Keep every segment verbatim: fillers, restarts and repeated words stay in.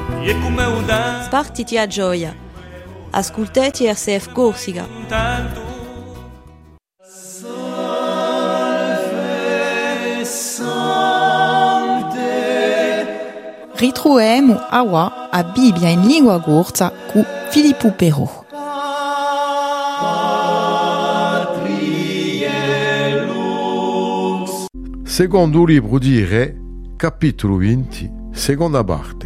Spartiti a gioia. Ascoltati R C F Corsica. Ritroviamo aua a Bibbia in lingua corsa con Filippo Perrault. Secondo il libro di Re, capitolo venti, seconda parte.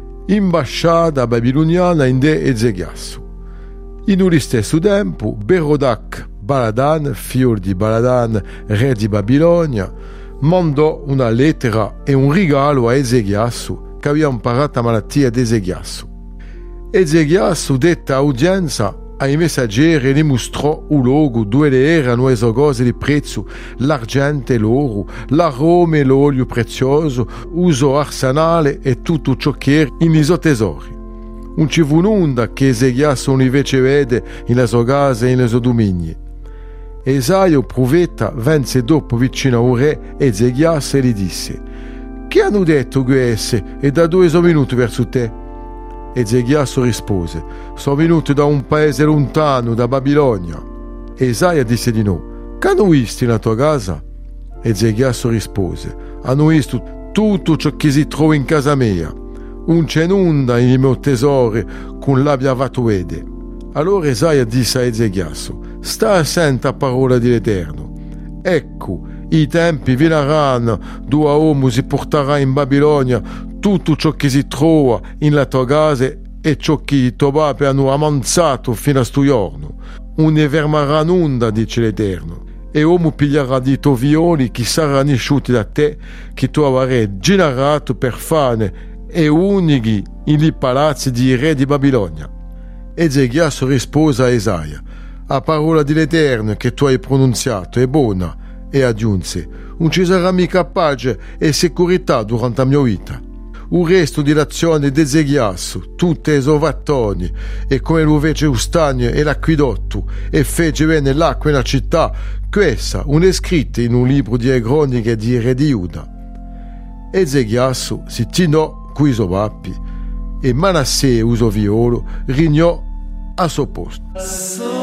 Imbasciata babiloniana in de Ezechiasso. In un stesso tempo, Berodac Baladan, figlio di Baladan, re di Babilonia, mandò una lettera e un regalo a Ezechiasso, che aveva imparato la malattia di Ezechiasso. Ezechiasso detta udienza ai messaggeri e ne mostrò un luogo dove erano le cose di prezzo, l'argento e l'oro, l'arome e l'olio prezioso, uso arsenale e tutto ciò che era in i tesori. Non ci fu nulla che Ezechiasso non invece vede in le sue case e in le sue dominie. Esaia, il profeta, venne dopo vicino al re Ezechiasso e gli disse: «Che hanno detto queste e da dove sono venuti verso te?» Ezechiasso rispose: «Sono venuto da un paese lontano, da Babilonia». Esaia disse di no: «Che hanno visto nella tua casa?» Ezechiasso rispose: «Hanno visto tutto ciò che si trova in casa mia. Non c'è nulla nei miei tesori con l'abbia fatto vedere». Allora Esaia disse a Ezechiasso: «Sta attento a parola dell'Eterno. Ecco, i tempi verranno dove uomo si porterà in Babilonia tutto ciò che si trova in la tua casa e ciò che i tuoi papi hanno ammazzato fino a sto giorno. Non ne fermerà nulla, dice l'Eterno. E uomo piglierà di tuoi figlioli che saranno nasciuti da te, che tu avrai generato per fane e unici in i palazzi di re di Babilonia». Ezechiasso rispose a Esaia: «La parola dell'Eterno che tu hai pronunziato è buona», e aggiunse: «Non ci sarà mica pace e sicurezza durante la mia vita». Il resto dell'azione di Ezechiasso, tutte le sovattoni, e come lo fece lo stagno e l'acquedotto, e fece venire l'acqua nella città, questa non è scritta in un libro di croniche di re di Giuda. Ezechiasso si tinò coi suoi papi, e Manassè, il suo figliolo, regnò a suo posto.